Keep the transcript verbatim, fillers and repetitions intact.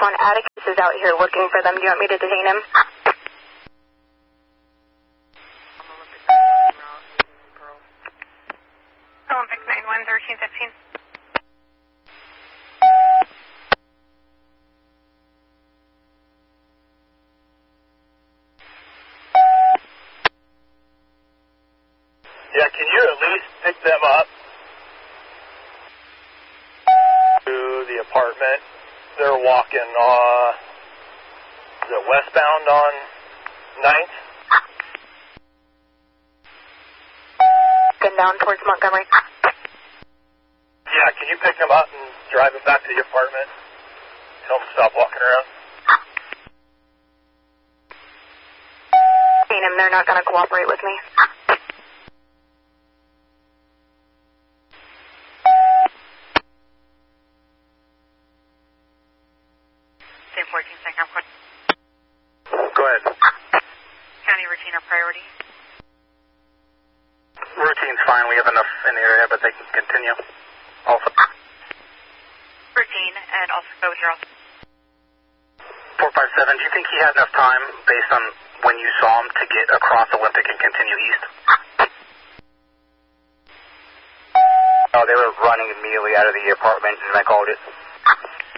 one. Atticus is out here looking for them. Do you want me to detain him? Olympic nine one, thirteen fifteen. Yeah, can you at least pick them up to the apartment? They're walking, uh, is it westbound on ninth? Going down towards Montgomery. Yeah, can you pick them up and drive them back to the apartment? Tell them to stop walking around. Detain him. They're not going to cooperate with me. fourteen second. Go ahead. County routine or priority? Routine's fine. We have enough in the area, but they can continue. Also. Routine, and also go with your officer. four five seven, do you think he had enough time, based on when you saw him, to get across Olympic and continue east? Oh, they were running immediately out of the apartment, and I called it.